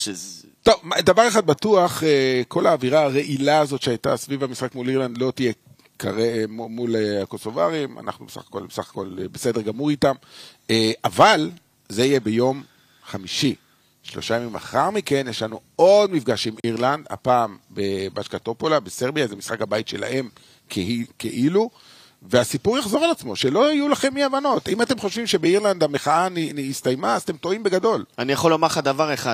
טוב, דבר אחד בטוח, כל האווירה הרעילה הזאת שהייתה סביב המשחק מול אירלנד לא תהיה מול הקוסוברים, אנחנו בסך הכל בסדר גמור איתם, אבל זה יהיה ביום חמישי. 3 ימים אחר מכן יש לנו עוד מפגש עם אירלנד, הפעם בבשקטופולה, בסרביה, זה משחק הבית שלהם כאילו, והסיפור יחזור על עצמו, שלא יהיו לכם אי הבנות. אם אתם חושבים שבאירלנד המחאה הסתיימה, אז אתם טועים בגדול. אני יכול לומר לך דבר אחד,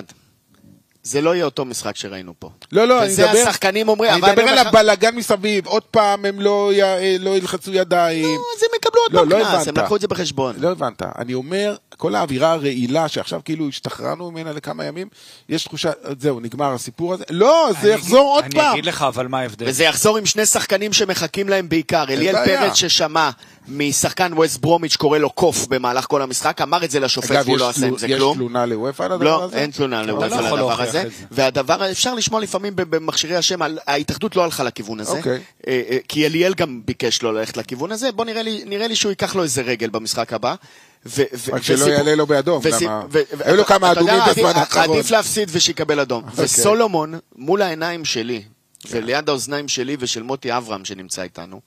זה לא יהיה אותו משחק שראינו פה. לא, וזה השחקנים אומרים, אני מדבר על הבלגן מסביב, עוד פעם הם לא ילחצו ידיים. לא, אז הם יקבלו עוד פעם קנס, הם לקחו את זה בחשבון. לא הבנת, אני אומר, כל האווירה הרעילה, שעכשיו כאילו השתחררנו ממנה לכמה ימים, יש תחושה, זהו, נגמר הסיפור הזה. לא, זה יחזור עוד פעם. אני אגיד לך, אבל מה ההבדל? וזה יחזור עם 2 שחקנים שמחכים להם בעיקר. אליאל פרץ ששמע משחקן ווסט ברומיץ' קורא לו קוף במהלך כל המשחק, אמר את זה לשופט והוא לא עשה עם זה כלום. יש תלונה לוופא על הדבר לא, הזה? אין תלונה לוופא על הדבר הזה. והדבר, אפשר לשמוע לפעמים במכשירי השם, ההתאחדות לא הלכה לכיוון הזה, כי אליאל גם ביקש לו ללכת לכיוון הזה. בוא נראה לי שהוא ייקח לו איזה רגל במשחק הבא. רק שלא יעלה לו באדום. היו לו כמה אדומים בזמן האחרון. עדיף להפסיד ושיקבל אדום. וסולומון, מול העיניים שלי, וליד האוזניים שלי ושל מוטי אברהם שנמצא איתנו,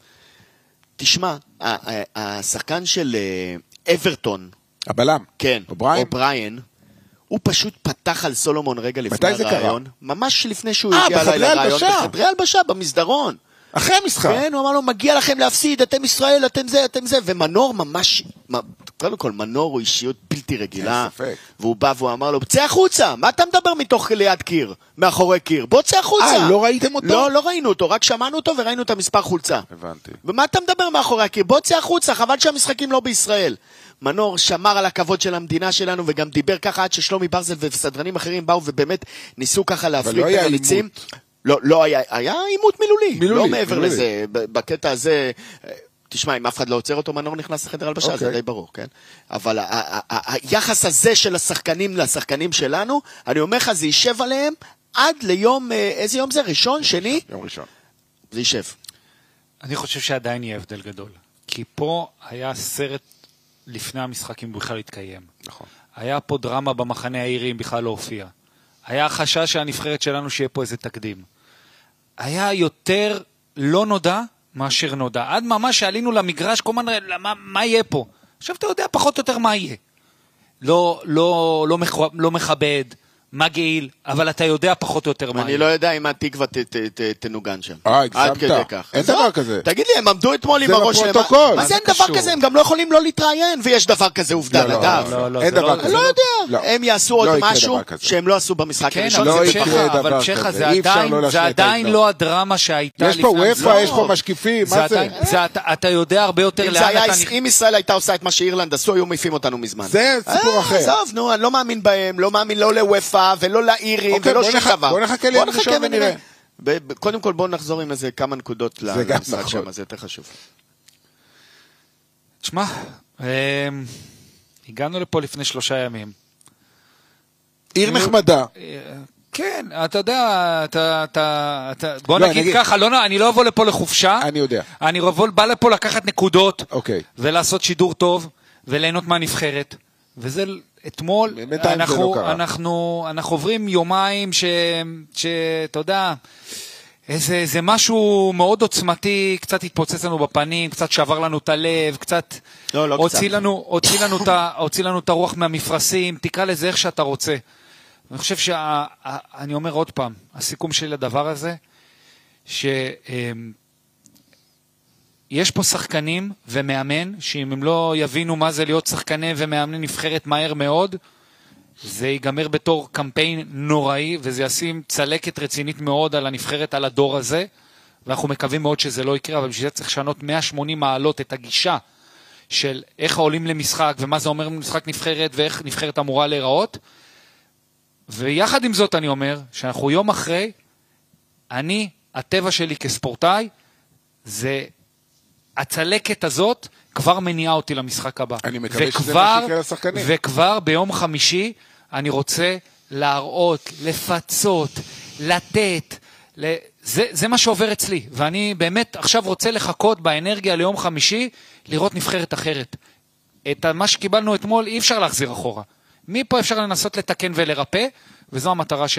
תשמע, השחקן של אברטון, הבלם, כן, אובריין, הוא פשוט פתח על סולומון רגע לפני הרעיון, ממש לפני שהוא הגיע אליי לרעיון, בחדרי הלבשה, במסדרון. אחרי המשחק. כן, הוא אמר לו, מגיע לכם להפסיד, אתם ישראל, אתם זה, ומנור ממש, קודם כל, מנור הוא אישיות בלתי רגילה, והוא בא והוא אמר לו, צא החוצה, מה אתה מדבר מתוך ליד קיר, מאחורי קיר, בוא צא החוצה. לא ראיתם אותו? לא ראינו אותו, רק שמענו אותו וראינו את המספר חולצה. הבנתי. ומה אתה מדבר מאחורי הקיר, בוא צא החוצה, חבל שהמשחקים לא בישראל. מנור שמר על הכבוד של המדינה שלנו, וגם דיבר ככה עד ששלומי ברזל וסדרנים אחרים באו, ובאמת ניסו ככה להפליג את הליצים. לא, היה עימות מילולי, לא מעבר לזה, בקטע הזה, תשמע, אם אף אחד לא עוצר אותו, מנור נכנס לחדר הלבשה, זה די ברור, כן? אבל היחס הזה של השחקנים לשחקנים שלנו, אני אומר לך, זה יישב עליהם עד ליום, איזה יום זה? ראשון, שני? יום ראשון. זה יישב. אני חושב שעדיין יהיה הבדל גדול, כי פה היה סרט לפני המשחקים בכלל להתקיים. נכון. היה פה דרמה במחנה העירי, אם בכלל לא הופיע. היה חשש שהנבחרת שלנו שיהיה פה איזה תקדים. היה יותר לא נודע מאשר נודע. עד ממש שעלינו למגרש, כל הזמן, מה יהיה פה? עכשיו אתה יודע פחות או יותר מה יהיה. לא מכבד, מגעיל, אבל אתה יודע פחות או יותר מה יהיה. אני לא יודע אם התקווה תנוגן שם. עד כדי כך. אין דבר כזה. תגיד לי, הם עמדו אתמול עם הראש למה? מה זה אין דבר כזה? הם גם לא יכולים לא להתראיין, ויש דבר כזה עובדה לדעת. אין דבר כזה. לא יודע. הם יעשו עוד משהו שהם לא עשו במשחק הראשון. אבל פשחה, זה עדיין לא הדרמה שהייתה. יש פה וופא, יש פה משקיפים, מה זה? אתה יודע הרבה יותר אם ישראל הייתה עושה את מה שאירלנד עשו, היו מעיפים אותנו מזמן. זה סיפור אחר. עזוב, נו, אני לא מאמין בהם, לא מאמין לא לוופא ולא לאירים ולא שום דבר. בוא נחכה ליום ראשון ונראה. קודם כל בואו נחזור עם איזה כמה נקודות למשחק שם, זה יותר חשוב. תשמע, הגענו לפה לפני 3 ימים. עיר נחמדה. כן, אתה יודע, בוא נגיד ככה, אני לא אבוא לפה לחופשה. אני יודע. אני בא לפה לקחת נקודות, ולעשות שידור טוב, וליהנות מהנבחרת. וזה אתמול, אנחנו עוברים יומיים שאתה יודע, זה משהו מאוד עוצמתי, קצת התפוצץ לנו בפנים, קצת שבר לנו את הלב, קצת הוציא לנו את הרוח מהמפרשים, תקרא לזה איך שאתה רוצה. אני חושב אני אומר עוד פעם, הסיכום שלי לדבר הזה, יש פה שחקנים ומאמן, שאם הם לא יבינו מה זה להיות שחקני ומאמני נבחרת מהר מאוד, זה ייגמר בתור קמפיין נוראי, וזה ישים צלקת רצינית מאוד על הנבחרת, על הדור הזה, ואנחנו מקווים מאוד שזה לא יקרה, אבל בשביל זה צריך לשנות 180 מעלות את הגישה של איך העולים למשחק, ומה זה אומר משחק נבחרת, ואיך נבחרת אמורה להיראות. ויחד עם זאת אני אומר, שאנחנו יום אחרי, הטבע שלי כספורטאי, זה הצלקת הזאת כבר מניעה אותי למשחק הבא. אני מקווה שזה מה שיקרה לשחקנים. וכבר ביום חמישי אני רוצה להראות, לפצות, לתת, זה מה שעובר אצלי. ואני באמת עכשיו רוצה לחכות באנרגיה ליום חמישי, לראות נבחרת אחרת. את מה שקיבלנו אתמול אי אפשר להחזיר אחורה. מפה אפשר לנסות לתקן ולרפא, וזו המטרה של